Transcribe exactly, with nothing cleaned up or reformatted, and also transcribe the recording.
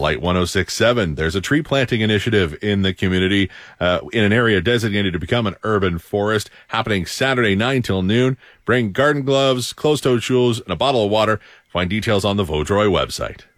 Light one oh six point seven. There's a tree planting initiative in the community, uh, in an area designated to become an urban forest, happening Saturday nine till noon. Bring garden gloves, closed-toed shoes, and a bottle of water. Find details on the Vaudreuil website.